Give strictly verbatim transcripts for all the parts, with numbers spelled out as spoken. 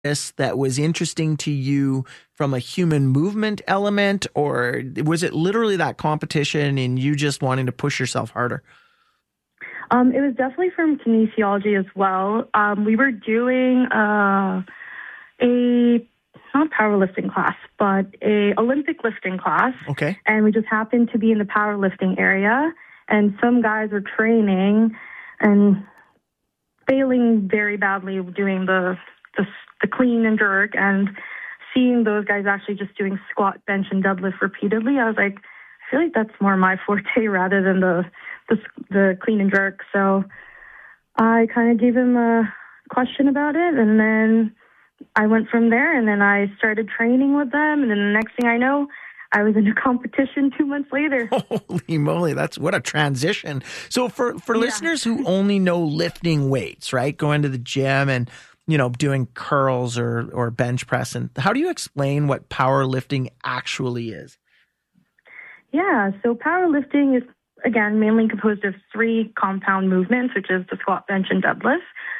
this that was interesting to you from a human movement element, or was it literally that competition and you just wanting to push yourself harder? Um, it was definitely from kinesiology as well. Um, we were doing uh, a not powerlifting class, but a Olympic lifting class. Okay. And we just happened to be in the powerlifting area, and some guys were training and failing very badly doing the, the the clean and jerk, and seeing those guys actually just doing squat, bench, and deadlift repeatedly. I was like, I feel like that's more my forte rather than the the, the clean and jerk. So I kind of gave him a question about it, and then I went from there, and then I started training with them, and then the next thing I know, I was in a competition two months later. Holy moly, that's what a transition. So for, for Yeah. listeners who only know lifting weights, right, going to the gym and, you know, doing curls or, or bench press, and how do you explain what powerlifting actually is? Yeah, so powerlifting is, again, mainly composed of three compound movements, which is the squat, bench, and deadlift.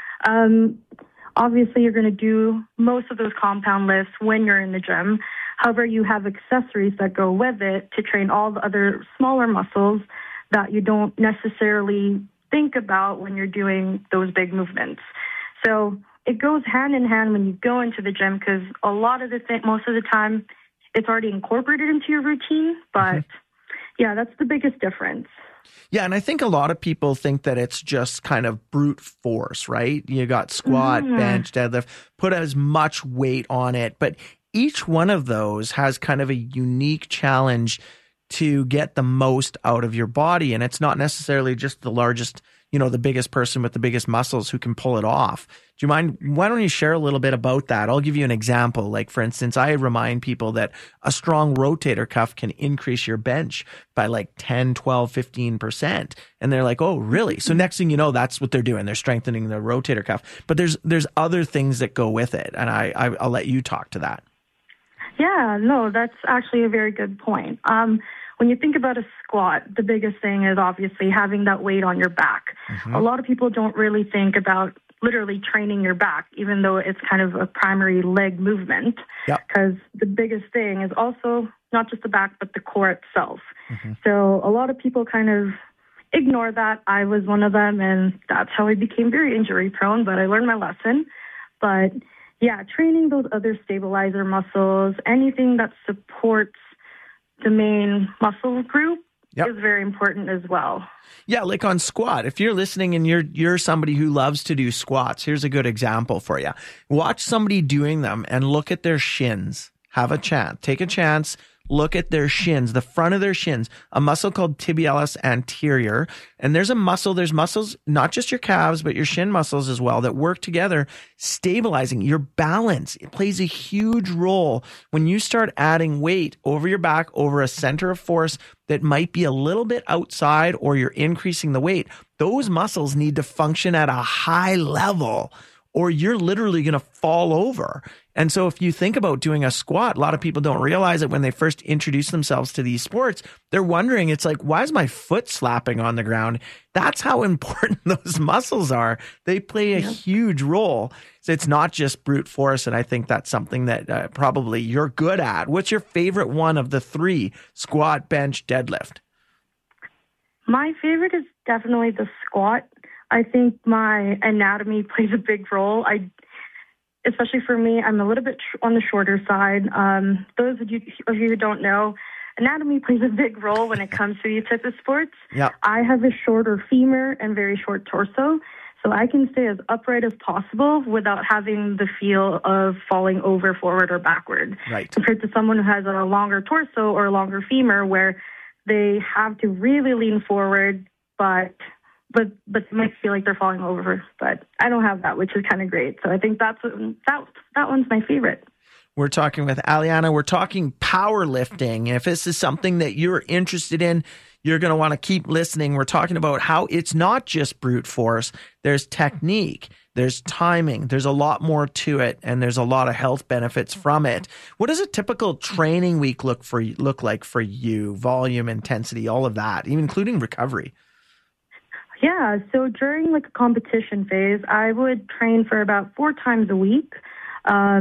Um, obviously, you're going to do most of those compound lifts when you're in the gym. However, you have accessories that go with it to train all the other smaller muscles that you don't necessarily think about when you're doing those big movements. So it goes hand in hand when you go into the gym, because a lot of the th- most of the time it's already incorporated into your routine. But mm-hmm. yeah, that's the biggest difference. Yeah, and I think a lot of people think that it's just kind of brute force, right? You got squat, mm-hmm. bench, deadlift, put as much weight on it. But each one of those has kind of a unique challenge to get the most out of your body. And it's not necessarily just the largest, you know, the biggest person with the biggest muscles who can pull it off. Do you mind? Why don't you share a little bit about that? I'll give you an example. Like, for instance, I remind people that a strong rotator cuff can increase your bench by like ten, twelve, fifteen percent. And they're like, oh, really? So next thing you know, that's what they're doing. They're strengthening their rotator cuff. But there's there's other things that go with it. And I, I I'll let you talk to that. Yeah, no, that's actually a very good point. Um, when you think about a squat, the biggest thing is obviously having that weight on your back. Mm-hmm. A lot of people don't really think about literally training your back, even though it's kind of a primary leg movement, because yep. the biggest thing is also not just the back, but the core itself. Mm-hmm. So a lot of people kind of ignore that. I was one of them, and that's how I became very injury prone, but I learned my lesson. But yeah, training those other stabilizer muscles, anything that supports the main muscle group yep. is very important as well. Yeah, like on squat, if you're listening and you're you're somebody who loves to do squats, here's a good example for you. Watch somebody doing them and look at their shins. Have a chance. Take a chance. Look at their shins, the front of their shins, a muscle called tibialis anterior. And there's a muscle, there's muscles, not just your calves, but your shin muscles as well, that work together, stabilizing your balance. It plays a huge role when you start adding weight over your back, over a center of force that might be a little bit outside, or you're increasing the weight. Those muscles need to function at a high level, or you're literally going to fall over. And so if you think about doing a squat, a lot of people don't realize it when they first introduce themselves to these sports. They're wondering, it's like, why is my foot slapping on the ground? That's how important those muscles are. They play a yeah. huge role. So it's not just brute force. And I think that's something that uh, probably you're good at. What's your favorite one of the three? Squat, bench, deadlift? My favorite is definitely the squat. I think my anatomy plays a big role. I, especially for me, I'm a little bit tr- on the shorter side. Um, those of you, of you who don't know, anatomy plays a big role when it comes to these types of sports. Yep. I have a shorter femur and very short torso, so I can stay as upright as possible without having the feel of falling over, forward, or backward. Right. Compared to someone who has a longer torso or a longer femur, where they have to really lean forward, but but but they might feel like they're falling over. But I don't have that, which is kind of great. So I think that's that that one's my favorite. We're talking with Aliana. We're talking powerlifting. If this is something that you're interested in, you're going to want to keep listening. We're talking about how it's not just brute force. There's technique, there's timing, there's a lot more to it, and there's a lot of health benefits from it. What does a typical training week look for look like for you? Volume, intensity, all of that, even including recovery. Yeah, so during like a competition phase, I would train for about four times a week. Um,